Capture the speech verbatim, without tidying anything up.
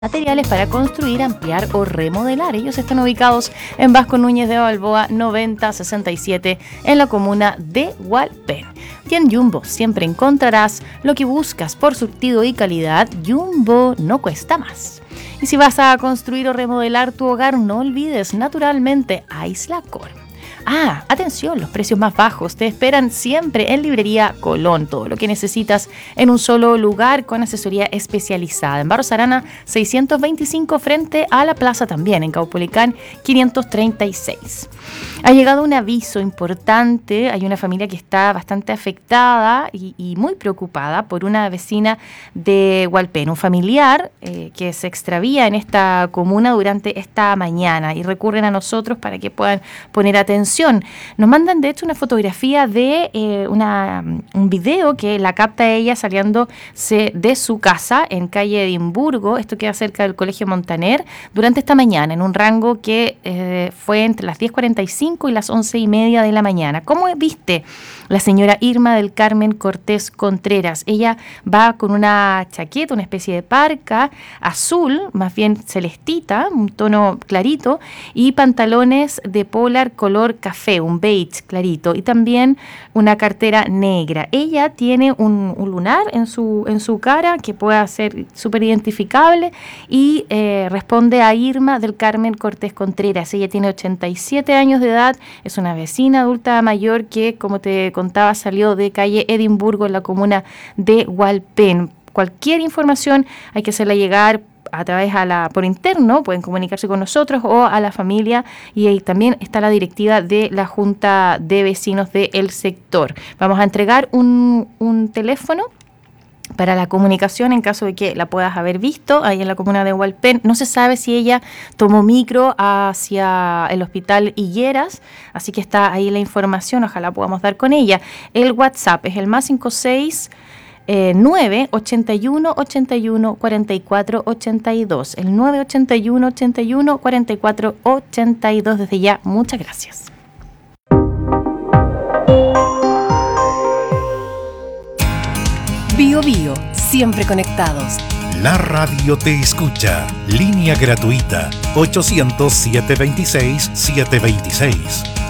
materiales para construir, ampliar o remodelar. Ellos están ubicados en Vasco Núñez de Balboa noventa sesenta y siete en la comuna de Hualpén. Y en Jumbo siempre encontrarás lo que buscas por surtido y calidad. Jumbo no cuesta más. Y si vas a construir o remodelar tu hogar, no olvides naturalmente Aislacor. Ah, atención, los precios más bajos te esperan siempre en Librería Colón. Todo lo que necesitas en un solo lugar con asesoría especializada. En Barros Arana seiscientos veinticinco frente a la plaza también, en Caupolicán quinientos treinta y seis. Ha llegado un aviso importante. Hay una familia que está bastante afectada y, y muy preocupada por una vecina de Hualpén, un familiar eh, que se extravía en esta comuna durante esta mañana y recurren a nosotros para que puedan poner atención. Nos mandan de hecho una fotografía de eh, una, un video que la capta ella saliéndose de su casa en calle Edimburgo. Esto queda cerca del Colegio Montaner durante esta mañana en un rango que eh, fue entre las diez cuarenta y cinco y las once y media de la mañana. ¿Cómo viste la señora Irma del Carmen Cortés Contreras? Ella va con una chaqueta, una especie de parca azul, más bien celestita, un tono clarito, y pantalones de polar color café, un beige clarito, y también una cartera negra. Ella tiene un, un lunar en su, en su cara que puede ser súper identificable y eh, responde a Irma del Carmen Cortés Contreras. Ella tiene ochenta y siete años de edad, es una vecina adulta mayor que, como te contaba, salió de calle Edimburgo en la comuna de Hualpén. Cualquier información hay que hacerla llegar a través a la por interno, pueden comunicarse con nosotros o a la familia, y ahí también está la directiva de la Junta de Vecinos del sector. Vamos a entregar un, un teléfono para la comunicación en caso de que la puedas haber visto ahí en la comuna de Hualpén. No se sabe si ella tomó micro hacia el hospital Higueras, así que está ahí la información, ojalá podamos dar con ella. El WhatsApp es el más cinco seis nueve ochenta y uno ochenta y uno cuarenta y cuatro ochenta y dos, el nueve ochenta y uno ochenta y uno cuarenta y cuatro ochenta y dos. Desde ya, muchas gracias. Bio Bio, siempre conectados. La radio te escucha. Línea gratuita ochocientos, setecientos veintiséis, setecientos veintiséis.